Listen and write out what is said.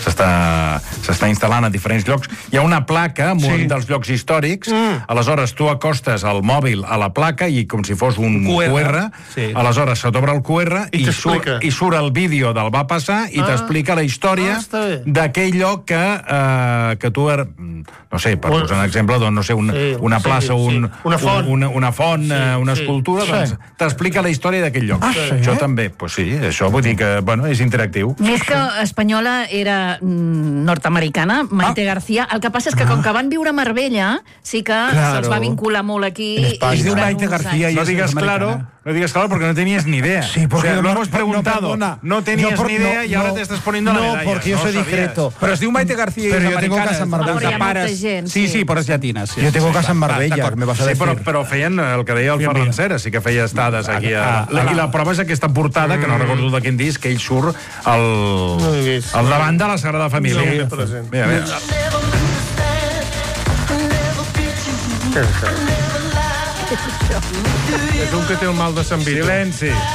s'està instal·lant a diferents llocs. Hi ha una placa en un dels llocs històrics, aleshores tu acostes el mòbil a la placa i com si fos un QR, aleshores se t'obre el QR i surt el vídeo del va passar i t'explica la història d'aquell lloc que tu, no sé, per posar un exemple, doncs, no sé, una plaça, una font, una escultura, doncs t'explica la història d'aquell lloc. Això també, doncs sí, això vull dir que, bueno, és interactiu. Més que espanyola era nord-americana, Maite García. El que passa és que com que van viure a Marbella, sí que se'ls va vincular molt aquí. Es diu Maite García y es americana. No digas claro porque no tenías ni idea. Sí, porque lo hemos preguntado. No tenías ni idea y ahora te estás poniendo la medalla. No, porque yo soy discreto. Pero es diu Maite García y pero es yo tengo americana. casa en Marbella. Sí, por es llatina. Yo tengo casa en Marbella, me vas a decir. Sí, però feien el que deia el Ferran Cera, sí que feia estades aquí. I la prova és aquesta portada, que no recordo de quin disc, que ell surt al davant de la Sagrada Família. Mira. És un que té el mal de Sant Vito. Silenci.